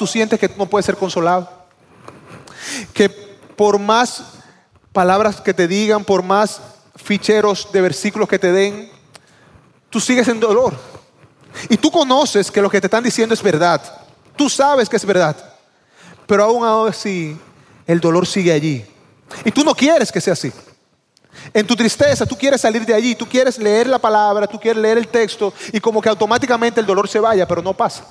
tú sientes que tú no puedes ser consolado. Que por más palabras que te digan, por más ficheros de versículos que te den, tú sigues en dolor. Y tú conoces que lo que te están diciendo es verdad. Tú sabes que es verdad. Pero aún así, el dolor sigue allí. Y tú no quieres que sea así. En tu tristeza, tú quieres salir de allí. Tú quieres leer la palabra, tú quieres leer el texto. Y como que automáticamente el dolor se vaya, pero no pasa.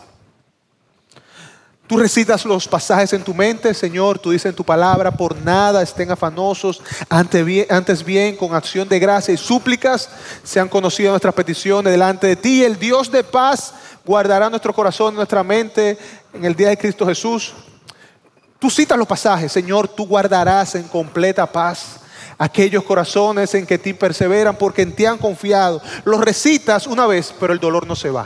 Tú recitas los pasajes en tu mente, Señor, tú dices en tu palabra, por nada estén afanosos, antes bien, con acción de gracia y súplicas, sean conocidas nuestras peticiones delante de ti. El Dios de paz guardará nuestro corazón, nuestra mente en el día de Cristo Jesús. Tú citas los pasajes, Señor, tú guardarás en completa paz aquellos corazones en que ti perseveran, porque en ti han confiado. Los recitas una vez, pero el dolor no se va.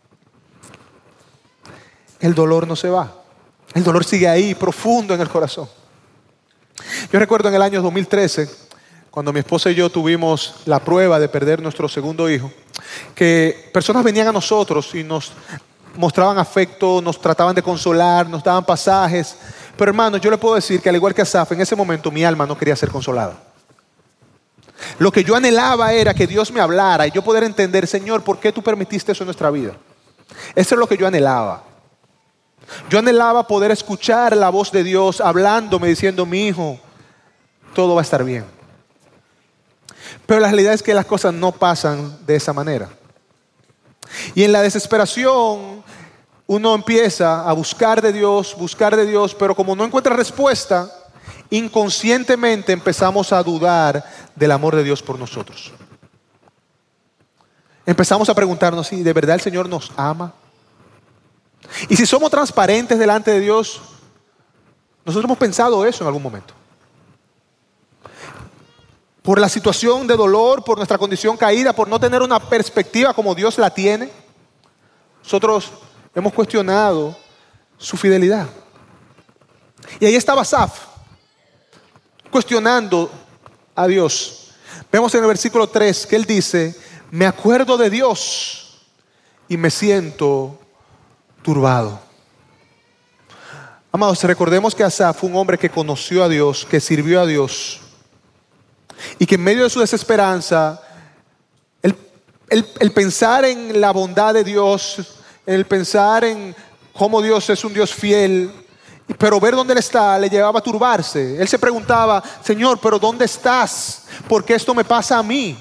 El dolor no se va. El dolor sigue ahí, profundo en el corazón. Yo recuerdo en el año 2013, cuando mi esposa y yo tuvimos la prueba de perder nuestro segundo hijo, que personas venían a nosotros y nos mostraban afecto, nos trataban de consolar, nos daban pasajes. Pero hermanos, yo le puedo decir que al igual que Asaf, en ese momento mi alma no quería ser consolada. Lo que yo anhelaba era que Dios me hablara y yo poder entender, Señor, ¿por qué tú permitiste eso en nuestra vida? Eso es lo que yo anhelaba. Yo anhelaba poder escuchar la voz de Dios hablándome, diciendo, mi hijo, todo va a estar bien. Pero la realidad es que las cosas no pasan de esa manera. Y en la desesperación, uno empieza a buscar de Dios, pero como no encuentra respuesta, inconscientemente empezamos a dudar del amor de Dios por nosotros. Empezamos a preguntarnos si de verdad el Señor nos ama. Y si somos transparentes delante de Dios, nosotros hemos pensado eso en algún momento. Por la situación de dolor, por nuestra condición caída, por no tener una perspectiva como Dios la tiene, nosotros hemos cuestionado su fidelidad. Y ahí estaba Asaf, cuestionando a Dios. Vemos en el versículo 3 que él dice, me acuerdo de Dios y me siento turbado. Amados, recordemos que Asaf fue un hombre que conoció a Dios, que sirvió a Dios y que en medio de su desesperanza, el pensar en la bondad de Dios, el pensar en cómo Dios es un Dios fiel, pero ver dónde Él está le llevaba a turbarse. Él se preguntaba, Señor, pero ¿dónde estás? ¿Por qué esto me pasa a mí?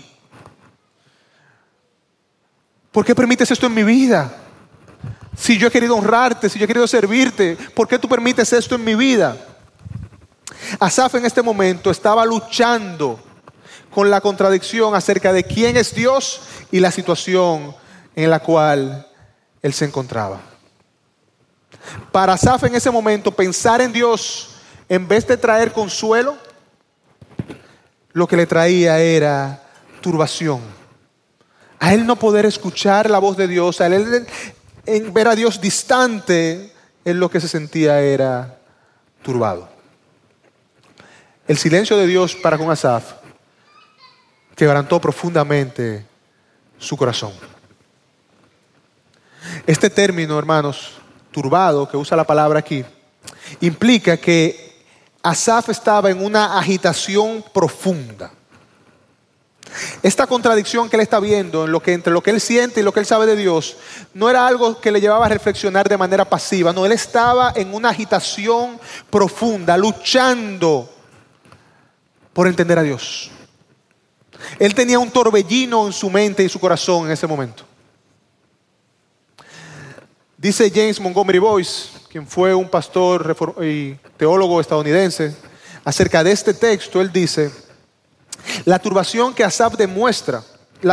¿Por qué permites esto en mi vida? Si yo he querido honrarte, si yo he querido servirte, ¿por qué tú permites esto en mi vida? Asaf en este momento estaba luchando con la contradicción acerca de quién es Dios y la situación en la cual él se encontraba. Para Asaf en ese momento pensar en Dios, en vez de traer consuelo, lo que le traía era turbación. A él no poder escuchar la voz de Dios, a él en ver a Dios distante, él lo que se sentía era turbado. El silencio de Dios para con Asaf quebrantó profundamente su corazón. Este término, hermanos, turbado, que usa la palabra aquí, implica que Asaf estaba en una agitación profunda. Esta contradicción que él está viendo entre lo que él siente y lo que él sabe de Dios, no era algo que le llevaba a reflexionar de manera pasiva. No, él estaba en una agitación profunda, luchando por entender a Dios. Él tenía un torbellino en su mente y su corazón en ese momento. Dice James Montgomery Boyce, quien fue un pastor y teólogo estadounidense, acerca de este texto, él dice, la turbación de Asaf demuestra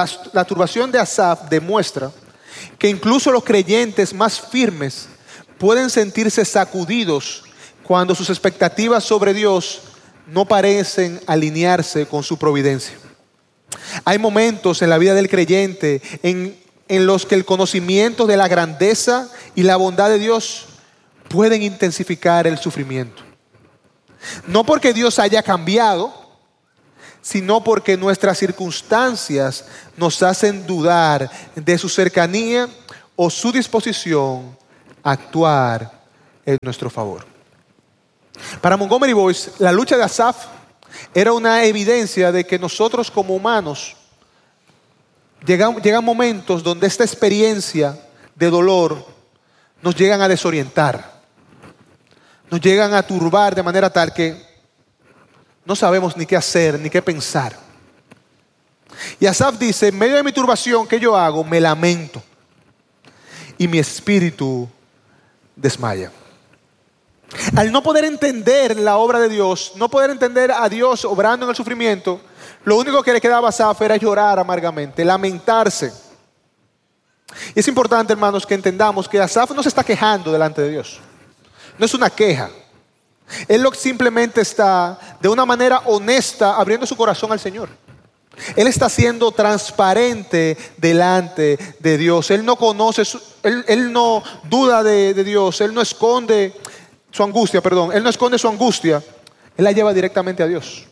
que incluso los creyentes más firmes pueden sentirse sacudidos cuando sus expectativas sobre Dios no parecen alinearse con su providencia. Hay momentos en la vida del creyente en los que el conocimiento de la grandeza y la bondad de Dios pueden intensificar el sufrimiento. No porque Dios haya cambiado, sino porque nuestras circunstancias nos hacen dudar de su cercanía o su disposición a actuar en nuestro favor. Para Montgomery Boyce, la lucha de Asaf era una evidencia de que nosotros como humanos llegan momentos donde esta experiencia de dolor nos llegan a desorientar, nos llegan a turbar de manera tal que no sabemos ni qué hacer, ni qué pensar. Y Asaf dice, en medio de mi turbación, ¿qué yo hago? Me lamento y mi espíritu desmaya. Al no poder entender la obra de Dios, no poder entender a Dios obrando en el sufrimiento, lo único que le quedaba a Asaf era llorar amargamente, lamentarse. Y es importante, hermanos, que entendamos que Asaf no se está quejando delante de Dios. No es una queja. Él simplemente está de una manera honesta abriendo su corazón al Señor. Él está siendo transparente delante de Dios. Él no conoce, él no duda de Dios. Él no esconde su angustia, Él no esconde su angustia. Él la lleva directamente a Dios.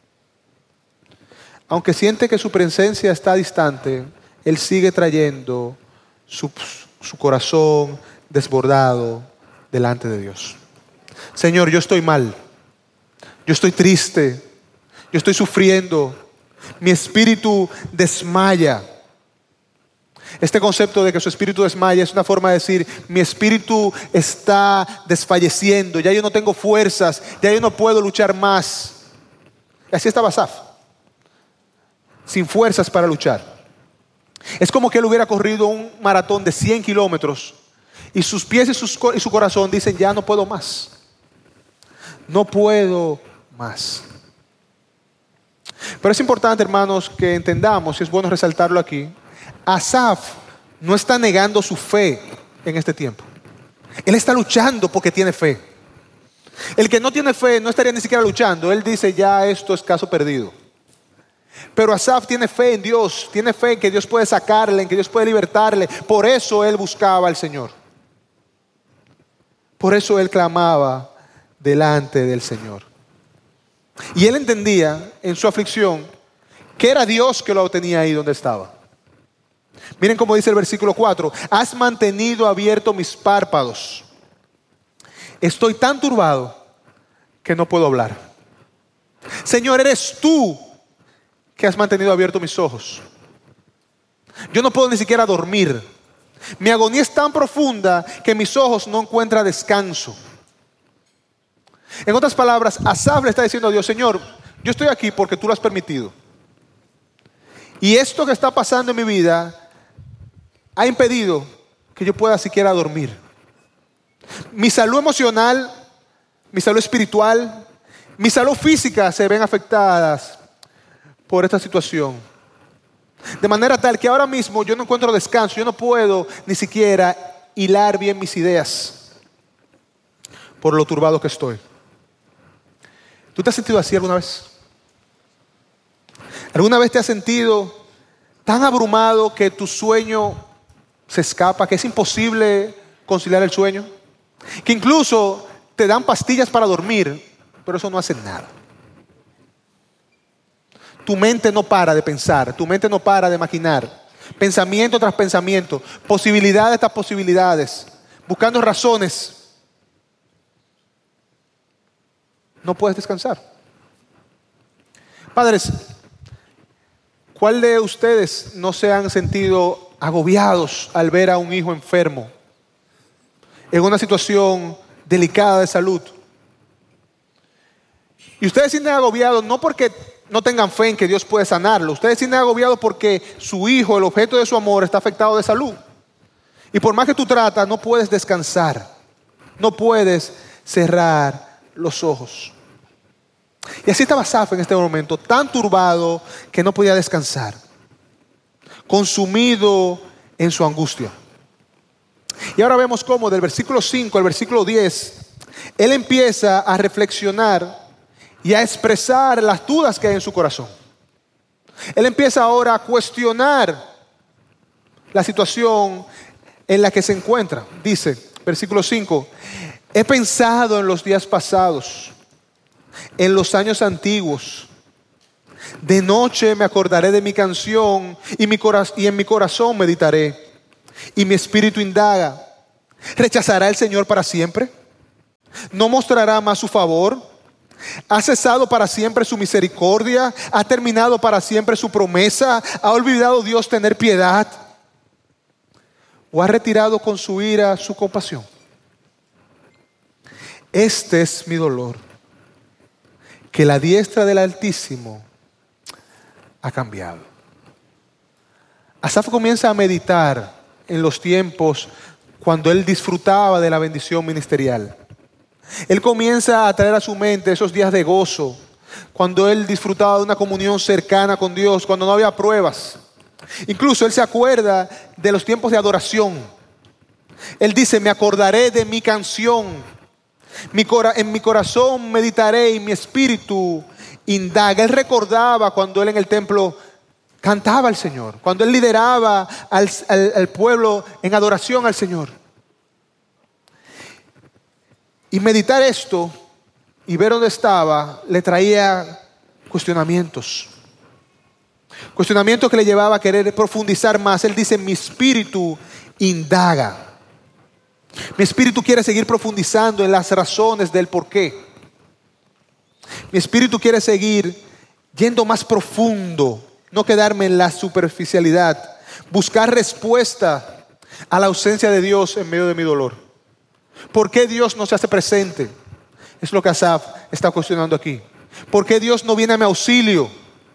Aunque siente que su presencia está distante, Él sigue trayendo su corazón desbordado delante de Dios. Señor, yo estoy mal. Yo estoy triste. Yo estoy sufriendo. Mi espíritu desmaya. Este concepto de que su espíritu desmaya es una forma de decir, mi espíritu está desfalleciendo, ya yo no tengo fuerzas, ya yo no puedo luchar más. Y así estaba Asaf, sin fuerzas para luchar. Es como que él hubiera corrido un maratón de 100 kilómetros y sus pies y su corazón dicen, ya no puedo más. No puedo más. Pero es importante, hermanos, que entendamos, y es bueno resaltarlo aquí, Asaf no está negando su fe en este tiempo. Él está luchando porque tiene fe. El que no tiene fe no estaría ni siquiera luchando. Él dice, ya esto es caso perdido. Pero Asaf tiene fe en Dios, tiene fe en que Dios puede sacarle, en que Dios puede libertarle. Por eso él buscaba al Señor. Por eso él clamaba delante del Señor. Y él entendía en su aflicción que era Dios que lo tenía ahí donde estaba. Miren cómo dice el versículo 4. Has mantenido abiertos mis párpados. Estoy tan turbado que no puedo hablar. Señor, eres tú que has mantenido abiertos mis ojos. Yo no puedo ni siquiera dormir. Mi agonía es tan profunda que mis ojos no encuentran descanso. En otras palabras, Asaf le está diciendo a Dios, Señor, yo estoy aquí porque tú lo has permitido. Y esto que está pasando en mi vida ha impedido que yo pueda siquiera dormir. Mi salud emocional, mi salud espiritual, mi salud física se ven afectadas por esta situación. De manera tal que ahora mismo yo no encuentro descanso, yo no puedo ni siquiera hilar bien mis ideas por lo turbado que estoy. ¿Tú te has sentido así alguna vez? ¿Alguna vez te has sentido tan abrumado que tu sueño se escapa, que es imposible conciliar el sueño? Que incluso te dan pastillas para dormir, pero eso no hace nada. Tu mente no para de pensar, tu mente no para de maquinar. Pensamiento tras pensamiento, posibilidades tras posibilidades, buscando razones. No puedes descansar. Padres, ¿cuál de ustedes no se han sentido agobiados al ver a un hijo enfermo en una situación delicada de salud? Y ustedes se sienten agobiados no porque no tengan fe en que Dios puede sanarlo. Ustedes se sienten agobiados porque su hijo, el objeto de su amor, está afectado de salud. Y por más que tú tratas, no puedes descansar. No puedes cerrar los ojos. Y así estaba Asaf en este momento, tan turbado que no podía descansar, consumido en su angustia. Y ahora vemos cómo del versículo 5 al versículo 10, él empieza a reflexionar y a expresar las dudas que hay en su corazón. Él empieza ahora a cuestionar la situación en la que se encuentra. Dice, versículo 5, he pensado en los días pasados, en los años antiguos. De noche me acordaré de mi canción y en mi corazón meditaré. Y mi espíritu indaga, ¿rechazará el Señor para siempre? ¿No mostrará más su favor? ¿Ha cesado para siempre su misericordia? ¿Ha terminado para siempre su promesa? ¿Ha olvidado Dios tener piedad? ¿O ha retirado con su ira su compasión? Este es mi dolor, que la diestra del Altísimo ha cambiado. Asaf comienza a meditar en los tiempos cuando él disfrutaba de la bendición ministerial. Él comienza a traer a su mente esos días de gozo, cuando él disfrutaba de una comunión cercana con Dios, cuando no había pruebas. Incluso él se acuerda de los tiempos de adoración. Él dice: me acordaré de mi canción, en mi corazón meditaré y mi espíritu indaga. Él recordaba cuando él en el templo cantaba al Señor, cuando él lideraba al pueblo en adoración al Señor. Y meditar esto y ver dónde estaba le traía cuestionamientos. Cuestionamientos que le llevaba a querer profundizar más. Él dice: mi espíritu indaga. Mi espíritu quiere seguir profundizando en las razones del por qué. Mi espíritu quiere seguir yendo más profundo, no quedarme en la superficialidad. Buscar respuesta a la ausencia de Dios en medio de mi dolor. ¿Por qué Dios no se hace presente? Es lo que Asaf está cuestionando aquí. ¿Por qué Dios no viene a mi auxilio?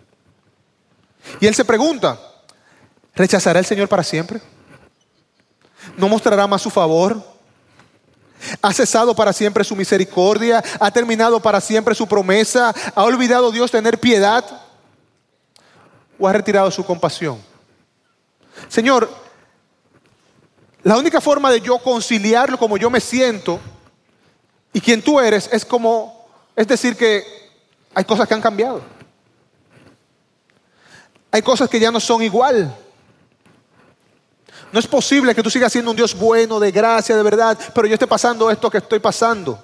Y él se pregunta: ¿rechazará el Señor para siempre? ¿No mostrará más su favor? ¿Ha cesado para siempre su misericordia? ¿Ha terminado para siempre su promesa? ¿Ha olvidado Dios tener piedad? ¿O ha retirado su compasión? Señor, la única forma de yo conciliarlo como yo me siento y quien tú eres es decir que hay cosas que han cambiado. Hay cosas que ya no son igual. No es posible que tú sigas siendo un Dios bueno, de gracia, de verdad, pero yo esté pasando esto que estoy pasando.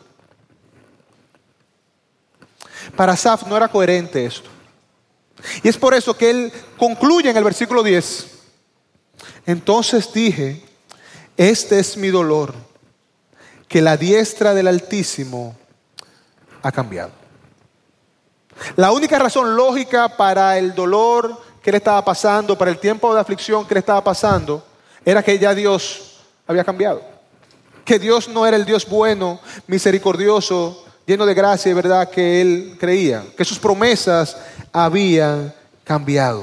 Para Asaf no era coherente esto. Y es por eso que él concluye en el versículo 10. Entonces dije: este es mi dolor, que la diestra del Altísimo ha cambiado. La única razón lógica para el dolor que él estaba pasando, para el tiempo de aflicción que él estaba pasando, era que ya Dios había cambiado. Que Dios no era el Dios bueno, misericordioso, lleno de gracia y verdad que él creía. Que sus promesas habían cambiado.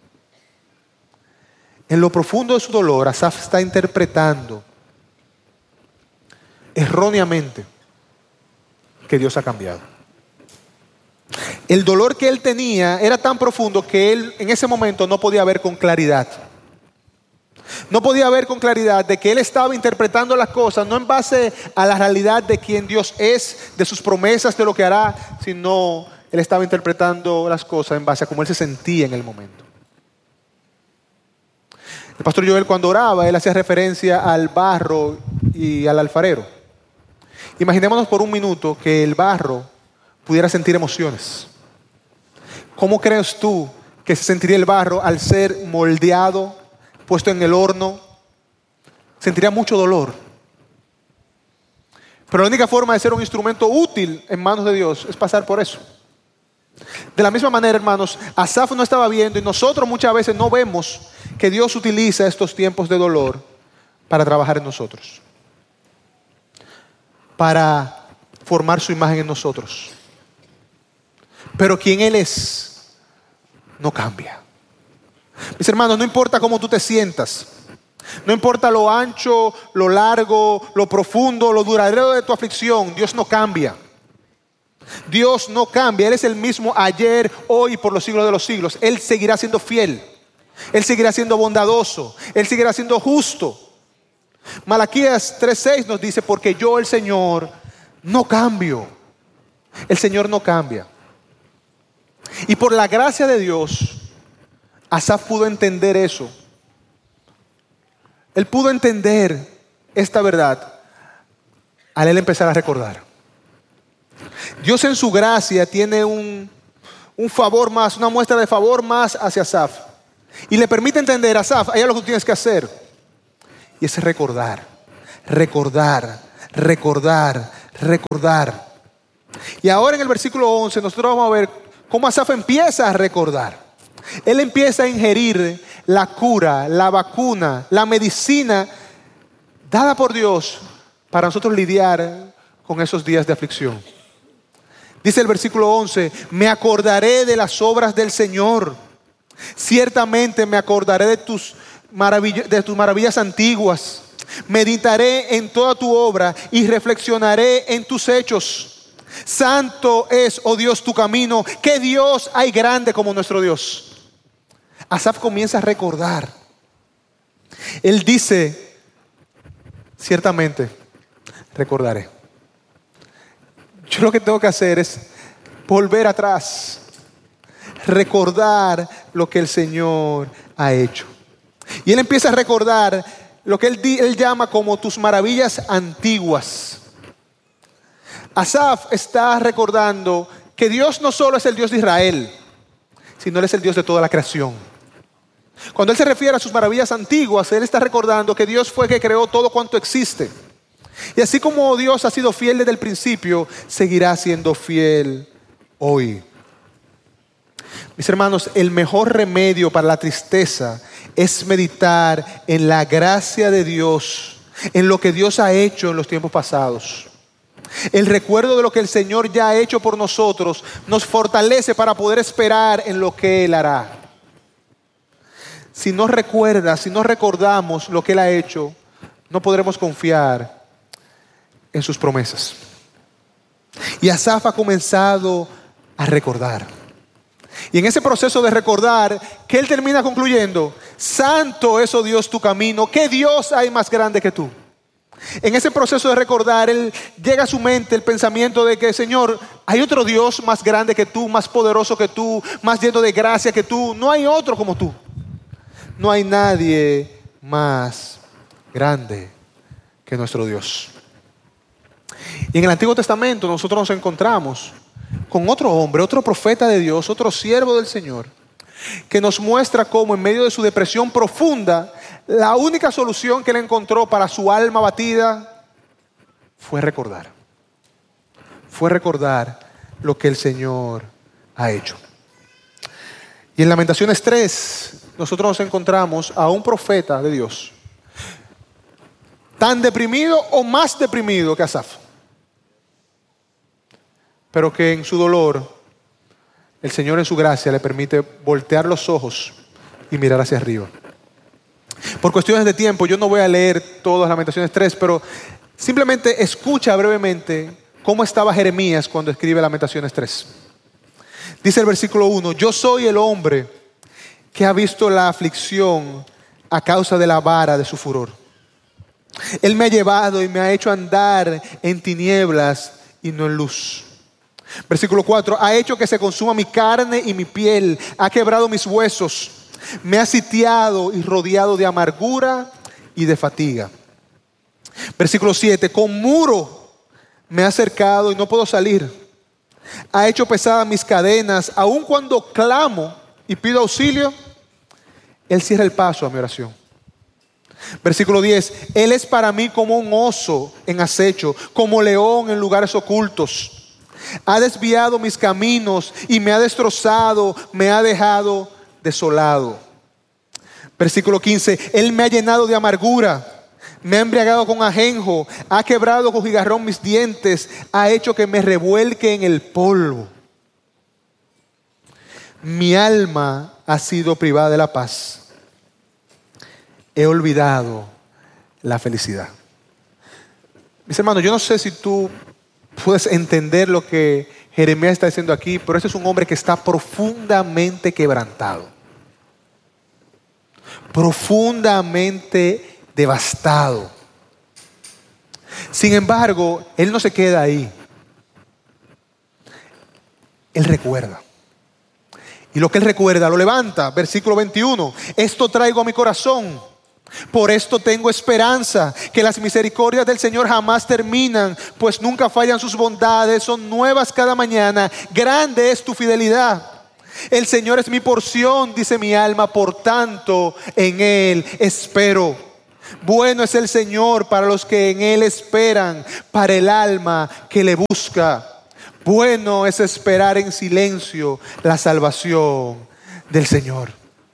En lo profundo de su dolor, Asaf está interpretando erróneamente que Dios ha cambiado. El dolor que él tenía era tan profundo que él en ese momento no podía ver con claridad. No podía ver con claridad de que él estaba interpretando las cosas no en base a la realidad de quién Dios es, de sus promesas, de lo que hará, sino él estaba interpretando las cosas en base a cómo él se sentía en el momento. El pastor Joel, cuando oraba, él hacía referencia al barro y al alfarero. Imaginémonos por un minuto que el barro pudiera sentir emociones. ¿Cómo crees tú que se sentiría el barro al ser moldeado, puesto en el horno? Sentiría mucho dolor. Pero la única forma de ser un instrumento útil en manos de Dios es pasar por eso. De la misma manera, hermanos, Asaf no estaba viendo, y nosotros muchas veces no vemos que Dios utiliza estos tiempos de dolor para trabajar en nosotros, para formar su imagen en nosotros. Pero quien Él es no cambia. Mis hermanos, no importa cómo tú te sientas, no importa lo ancho, lo largo, lo profundo, lo duradero de tu aflicción, Dios no cambia. Dios no cambia. Él es el mismo ayer, hoy y por los siglos de los siglos. Él seguirá siendo fiel. Él seguirá siendo bondadoso. Él seguirá siendo justo. Malaquías 3:6 nos dice: porque yo, el Señor, no cambio. El Señor no cambia. Y por la gracia de Dios, Asaf pudo entender eso. Él pudo entender esta verdad al él empezar a recordar. Dios en su gracia tiene un favor más, una muestra de favor más hacia Asaf. Y le permite entender: Asaf, hay algo que tú tienes que hacer. Y es recordar, recordar, recordar, recordar. Y ahora en el versículo 11 nosotros vamos a ver cómo Asaf empieza a recordar. Él empieza a ingerir la cura, la vacuna, la medicina dada por Dios para nosotros lidiar con esos días de aflicción. Dice el versículo 11, me acordaré de las obras del Señor. Ciertamente me acordaré de tus maravillas antiguas. Meditaré en toda tu obra y reflexionaré en tus hechos. Santo es, oh Dios, tu camino. ¿Qué Dios hay grande como nuestro Dios? Asaf comienza a recordar. Él dice, ciertamente recordaré. Yo lo que tengo que hacer es volver atrás, recordar lo que el Señor ha hecho. Y él empieza a recordar lo que él llama como tus maravillas antiguas. Asaf está recordando que Dios no solo es el Dios de Israel, sino Él es el Dios de toda la creación. Cuando él se refiere a sus maravillas antiguas, él está recordando que Dios fue el que creó todo cuanto existe. Y así como Dios ha sido fiel desde el principio, seguirá siendo fiel hoy. Mis hermanos, el mejor remedio para la tristeza es meditar en la gracia de Dios, en lo que Dios ha hecho en los tiempos pasados. El recuerdo de lo que el Señor ya ha hecho por nosotros nos fortalece para poder esperar en lo que Él hará. Si no recordamos lo que Él ha hecho, no podremos confiar en sus promesas. Y Asaf ha comenzado a recordar. Y en ese proceso de recordar, que él termina concluyendo, santo es, oh Dios, tu camino. ¿Qué Dios hay más grande que tú? En ese proceso de recordar, él llega a su mente el pensamiento de que, Señor, hay otro Dios más grande que tú, más poderoso que tú, más lleno de gracia que tú. No hay otro como tú. No hay nadie más grande que nuestro Dios. Y en el Antiguo Testamento nosotros nos encontramos con otro hombre, otro profeta de Dios, otro siervo del Señor, que nos muestra cómo en medio de su depresión profunda, la única solución que él encontró para su alma abatida fue recordar. Fue recordar lo que el Señor ha hecho. Y en Lamentaciones 3, nosotros nos encontramos a un profeta de Dios, tan deprimido o más deprimido que Asaf, pero que en su dolor, el Señor en su gracia le permite voltear los ojos y mirar hacia arriba. Por cuestiones de tiempo, yo no voy a leer todas Lamentaciones 3, pero simplemente escucha brevemente cómo estaba Jeremías cuando escribe Lamentaciones 3. Dice el versículo 1, yo soy el hombre que ha visto la aflicción a causa de la vara de su furor. Él me ha llevado y me ha hecho andar en tinieblas y no en luz. Versículo 4, ha hecho que se consuma mi carne y mi piel, ha quebrado mis huesos, me ha sitiado y rodeado de amargura y de fatiga. Versículo 7, con muro me ha cercado y no puedo salir. Ha hecho pesadas mis cadenas, aun cuando clamo y pido auxilio, Él cierra el paso a mi oración. Versículo 10, Él es para mí como un oso en acecho, como león en lugares ocultos. Ha desviado mis caminos y me ha destrozado, me ha dejado desolado. Versículo 15, Él me ha llenado de amargura, me ha embriagado con ajenjo, ha quebrado con jigarrón mis dientes, ha hecho que me revuelque en el polvo. Mi alma ha sido privada de la paz. He olvidado la felicidad. Mis hermanos, yo no sé si tú puedes entender lo que Jeremías está diciendo aquí, pero este es un hombre que está profundamente quebrantado, profundamente devastado. Sin embargo, él no se queda ahí. Él recuerda. Y lo que él recuerda lo levanta. Versículo 21. Esto traigo a mi corazón. Por esto tengo esperanza, que las misericordias del Señor jamás terminan, pues nunca fallan sus bondades, son nuevas cada mañana. Grande es tu fidelidad. El Señor es mi porción, dice mi alma, por tanto en Él espero. Bueno es el Señor para los que en Él esperan, para el alma que le busca. Bueno es esperar en silencio la salvación del Señor.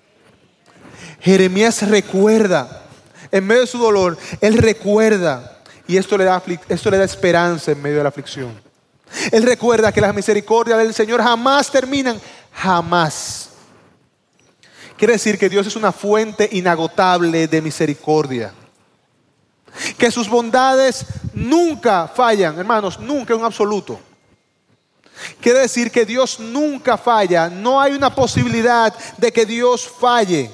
Jeremías recuerda, en medio de su dolor, él recuerda, y esto le da esperanza en medio de la aflicción. Él recuerda que las misericordias del Señor jamás terminan, jamás. Quiere decir que Dios es una fuente inagotable de misericordia. Que sus bondades nunca fallan, hermanos, nunca en absoluto. Quiere decir que Dios nunca falla. No hay una posibilidad de que Dios falle.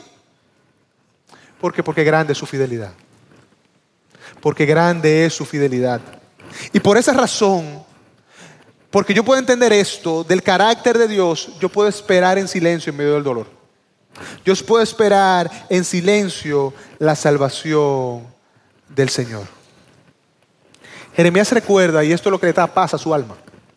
¿Por qué? Porque grande es su fidelidad. Porque grande es su fidelidad. Y por esa razón, porque yo puedo entender esto del carácter de Dios, yo puedo esperar en silencio en medio del dolor. Yo puedo esperar en silencio la salvación del Señor. Jeremías recuerda, y esto es lo que le da paz a su alma.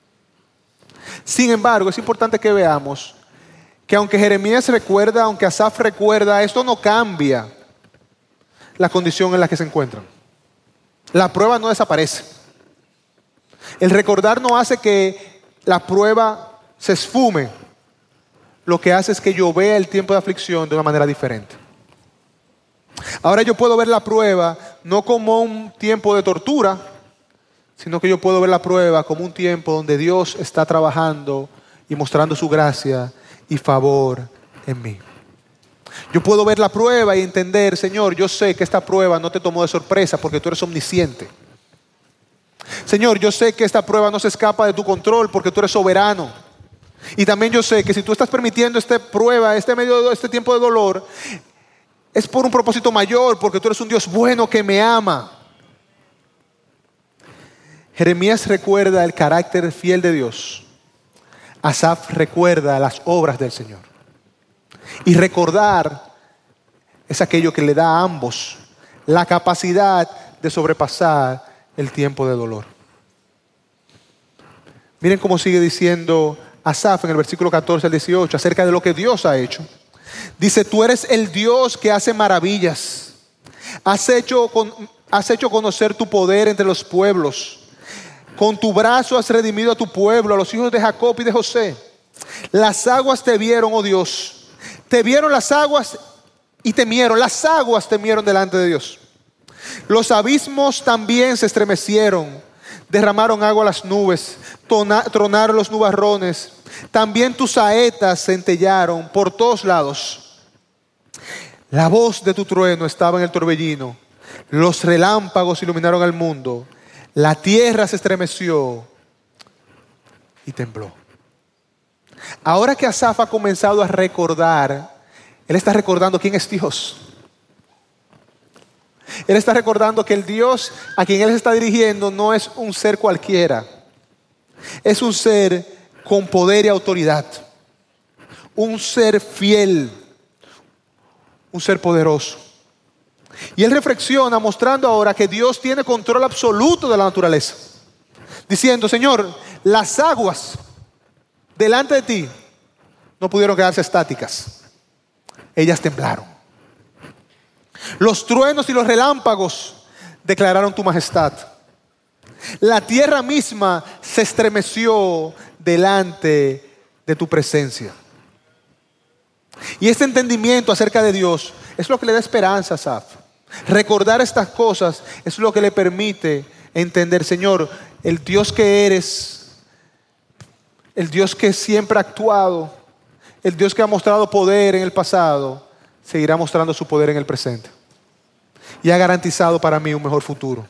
Sin embargo, es importante que veamos que aunque Jeremías recuerda, aunque Asaf recuerda, esto no cambia la condición en la que se encuentran. La prueba no desaparece. El recordar no hace que la prueba se esfume. Lo que hace es que yo vea el tiempo de aflicción de una manera diferente. Ahora yo puedo ver la prueba no como un tiempo de tortura, sino que yo puedo ver la prueba como un tiempo donde Dios está trabajando y mostrando su gracia y favor en mí. Yo puedo ver la prueba y entender, Señor, yo sé que esta prueba no te tomó de sorpresa porque tú eres omnisciente. Señor, yo sé que esta prueba no se escapa de tu control porque tú eres soberano. Y también yo sé que si tú estás permitiendo esta prueba, este tiempo de dolor, es por un propósito mayor, porque tú eres un Dios bueno que me ama. Jeremías recuerda el carácter fiel de Dios. Asaf recuerda las obras del Señor. Y recordar es aquello que le da a ambos la capacidad de sobrepasar el tiempo de dolor. Miren cómo sigue diciendo Asaf en el versículo 14 al 18 acerca de lo que Dios ha hecho. Dice, tú eres el Dios que hace maravillas. Has hecho conocer tu poder entre los pueblos. Con tu brazo has redimido a tu pueblo, a los hijos de Jacob y de José. Las aguas te vieron, oh Dios. Te vieron las aguas y temieron. Las aguas temieron delante de Dios. Los abismos también se estremecieron. Derramaron agua a las nubes. Tronaron los nubarrones. También tus saetas centellaron por todos lados. La voz de tu trueno estaba en el torbellino. Los relámpagos iluminaron al mundo. La tierra se estremeció y tembló. Ahora que Asaf ha comenzado a recordar, él está recordando quién es Dios. Él está recordando que el Dios a quien él se está dirigiendo no es un ser cualquiera. Es un ser con poder y autoridad. Un ser fiel. Un ser poderoso. Y él reflexiona mostrando ahora que Dios tiene control absoluto de la naturaleza. Diciendo, Señor, las aguas delante de ti no pudieron quedarse estáticas. Ellas temblaron. Los truenos y los relámpagos declararon tu majestad. La tierra misma se estremeció delante de tu presencia. Y este entendimiento acerca de Dios es lo que le da esperanza a Asaf. Recordar estas cosas es lo que le permite entender, Señor, el Dios que eres, el Dios que siempre ha actuado, el Dios que ha mostrado poder en el pasado, seguirá mostrando su poder en el presente. Y ha garantizado para mí un mejor futuro.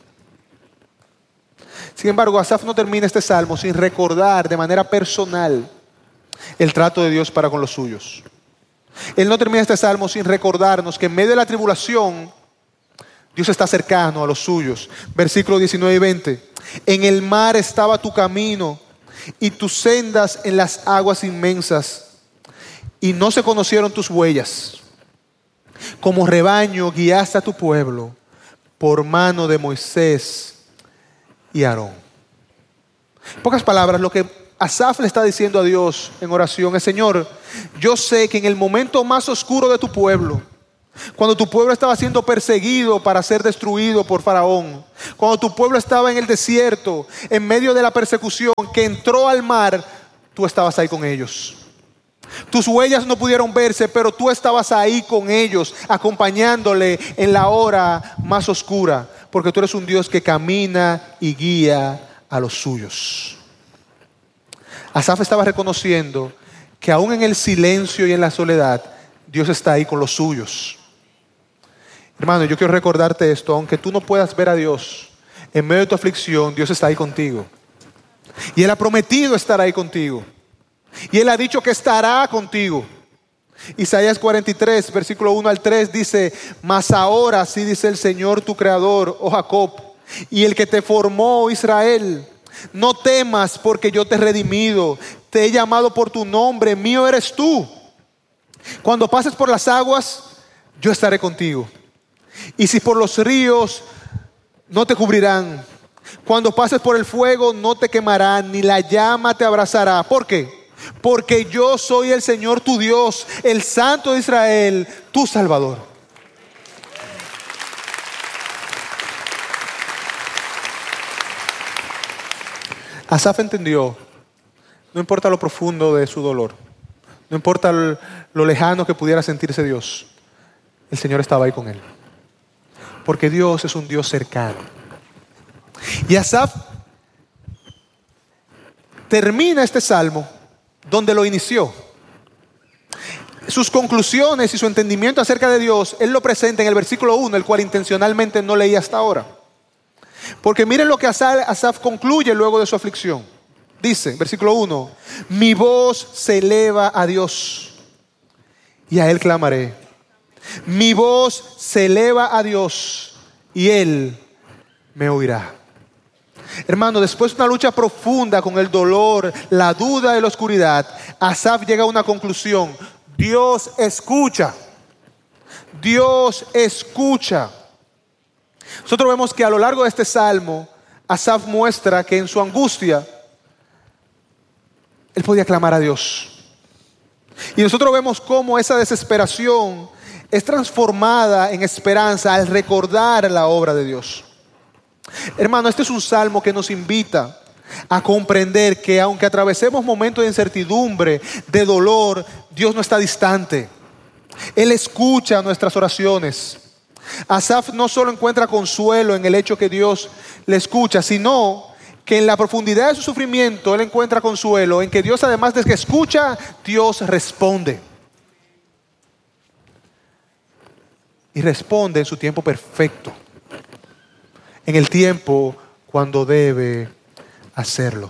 Sin embargo, Asaf no termina este salmo sin recordar de manera personal el trato de Dios para con los suyos. Él no termina este salmo sin recordarnos que en medio de la tribulación, Dios está cercano a los suyos. Versículos 19 y 20. En el mar estaba tu camino y tus sendas en las aguas inmensas, y no se conocieron tus huellas. Como rebaño guiaste a tu pueblo por mano de Moisés y Aarón. En pocas palabras, lo que Asaf le está diciendo a Dios en oración es, Señor, yo sé que en el momento más oscuro de tu pueblo, Cuando tu pueblo estaba siendo perseguido para ser destruido por Faraón. Cuando tu pueblo estaba en el desierto, en medio de la persecución, que entró al mar, tú estabas ahí con ellos. Tus huellas no pudieron verse, pero tú estabas ahí con ellos, acompañándole en la hora más oscura, porque tú eres un Dios que camina y guía a los suyos. Asaf estaba reconociendo que aún en el silencio y en la soledad, Dios está ahí con los suyos. Hermano, yo quiero recordarte esto, aunque tú no puedas ver a Dios, en medio de tu aflicción, Dios está ahí contigo. Y Él ha prometido estar ahí contigo. Y Él ha dicho que estará contigo. Isaías 43, versículo 1 al 3 dice: mas ahora, así dice el Señor tu Creador, oh Jacob, y el que te formó, oh Israel, no temas, porque yo te he redimido, te he llamado por tu nombre, mío eres tú. Cuando pases por las aguas, yo estaré contigo. Y si por los ríos, no te cubrirán. Cuando pases por el fuego, no te quemarán, ni la llama te abrazará. ¿Por qué? Porque yo soy el Señor tu Dios, el Santo de Israel, tu Salvador. Asaf entendió, no importa lo profundo de su dolor, no importa lo lejano que pudiera sentirse Dios, el Señor estaba ahí con él. Porque Dios es un Dios cercano. Y Asaf termina este salmo donde lo inició. Sus conclusiones y su entendimiento acerca de Dios, él lo presenta en el versículo 1, el cual intencionalmente no leí hasta ahora. Porque miren lo que Asaf concluye luego de su aflicción. Dice, versículo 1, mi voz se eleva a Dios y a Él clamaré. Mi voz se eleva a Dios y Él me oirá. Hermano, después de una lucha profunda con el dolor, la duda y la oscuridad, Asaf llega a una conclusión: Dios escucha. Dios escucha. Nosotros vemos que a lo largo de este salmo, Asaf muestra que en su angustia, él podía clamar a Dios. Y nosotros vemos cómo esa desesperación es transformada en esperanza al recordar la obra de Dios. Hermano, este es un salmo que nos invita a comprender que aunque atravesemos momentos de incertidumbre, de dolor, Dios no está distante. Él escucha nuestras oraciones. Asaf no solo encuentra consuelo en el hecho que Dios le escucha, sino que en la profundidad de su sufrimiento él encuentra consuelo en que Dios, además de que escucha, Dios responde. Y responde en su tiempo perfecto, en el tiempo cuando debe hacerlo.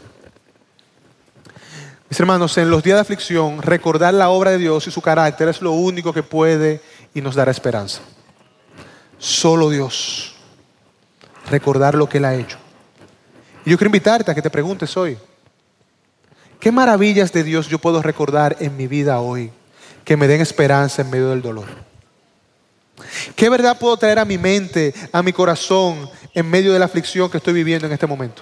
Mis hermanos, en los días de aflicción, recordar la obra de Dios y su carácter es lo único que puede y nos dará esperanza. Solo Dios. Recordar lo que Él ha hecho. Y yo quiero invitarte a que te preguntes hoy: ¿qué maravillas de Dios yo puedo recordar en mi vida hoy que me den esperanza en medio del dolor? ¿Qué verdad puedo traer a mi mente, a mi corazón, en medio de la aflicción que estoy viviendo en este momento?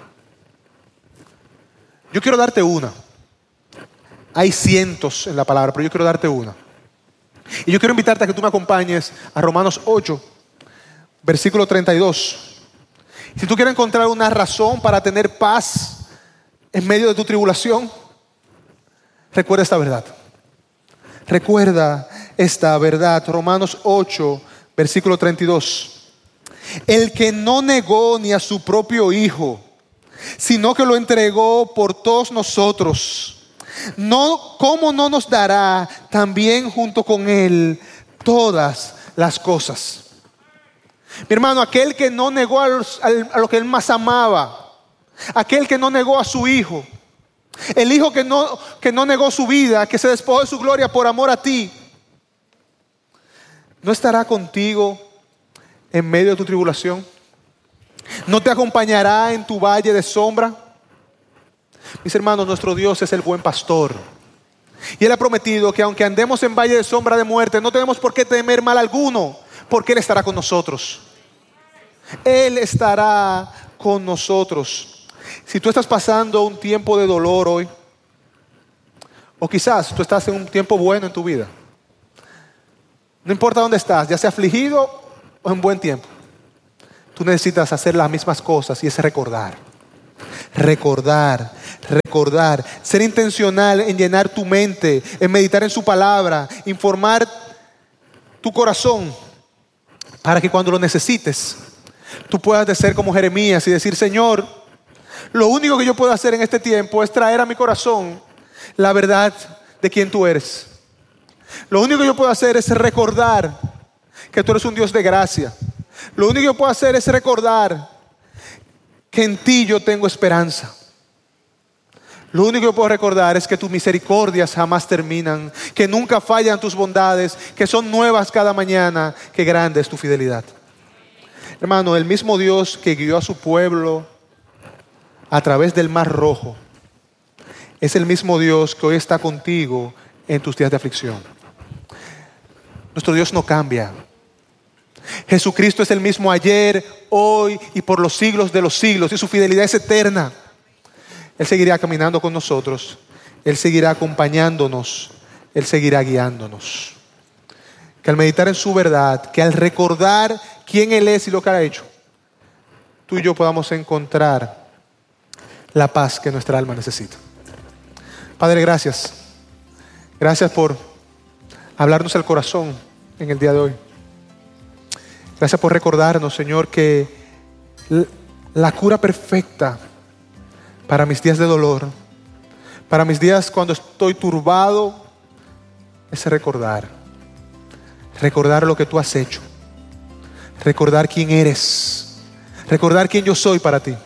Yo quiero darte una. Hay cientos en la palabra, pero yo quiero darte una. Y yo quiero invitarte a que tú me acompañes a Romanos 8, versículo 32. Si tú quieres encontrar una razón para tener paz en medio de tu tribulación, recuerda esta verdad. Recuerda esta verdad. Romanos 8, versículo 32. El que no negó ni a su propio Hijo, sino que lo entregó por todos nosotros, ¿cómo no nos dará también junto con Él todas las cosas? Mi hermano, aquel que no negó a lo que Él más amaba, aquel que no negó a su Hijo, el Hijo que no negó su vida, que se despojó de su gloria por amor a ti, ¿no estará contigo en medio de tu tribulación? ¿No te acompañará en tu valle de sombra? Mis hermanos, nuestro Dios es el buen pastor. Y Él ha prometido que aunque andemos en valle de sombra de muerte, no tenemos por qué temer mal alguno, porque Él estará con nosotros. Él estará con nosotros. Si tú estás pasando un tiempo de dolor hoy, o quizás tú estás en un tiempo bueno en tu vida, No importa dónde estás, ya sea afligido o en buen tiempo. Tú necesitas hacer las mismas cosas y es recordar. Recordar. Ser intencional en llenar tu mente, en meditar en su palabra, informar tu corazón para que cuando lo necesites, tú puedas ser como Jeremías y decir: Señor, lo único que yo puedo hacer en este tiempo es traer a mi corazón la verdad de quién tú eres. Lo único que yo puedo hacer es recordar que tú eres un Dios de gracia. Lo único que yo puedo hacer es recordar que en ti yo tengo esperanza. Lo único que yo puedo recordar es que tus misericordias jamás terminan, que nunca fallan tus bondades, que son nuevas cada mañana, que grande es tu fidelidad. Hermano, el mismo Dios que guió a su pueblo a través del Mar Rojo es el mismo Dios que hoy está contigo en tus días de aflicción. Nuestro Dios no cambia. Jesucristo es el mismo ayer, hoy y por los siglos de los siglos, y su fidelidad es eterna. Él seguirá caminando con nosotros, Él seguirá acompañándonos, Él seguirá guiándonos. Que al meditar en su verdad, que al recordar quién Él es y lo que ha hecho, tú y yo podamos encontrar la paz que nuestra alma necesita. Padre, gracias. Gracias por hablarnos al corazón en el día de hoy. Gracias por recordarnos, Señor, que la cura perfecta para mis días de dolor, para mis días cuando estoy turbado, es recordar lo que tú has hecho, recordar quién eres, recordar quién yo soy para ti.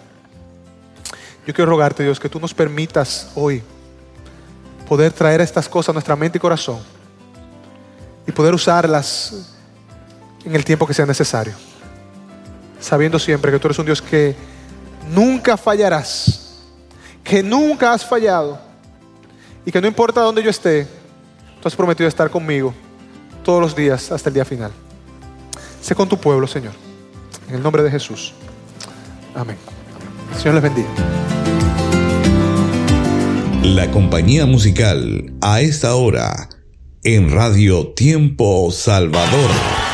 Yo quiero rogarte, Dios, que tú nos permitas hoy poder traer estas cosas a nuestra mente y corazón y poder usarlas en el tiempo que sea necesario, sabiendo siempre que tú eres un Dios que nunca fallarás, que nunca has fallado y que no importa dónde yo esté, tú has prometido estar conmigo todos los días hasta el día final. Sé con tu pueblo, Señor, en el nombre de Jesús. Amén. El Señor les bendiga. La compañía musical a esta hora en Radio Tiempo Salvador.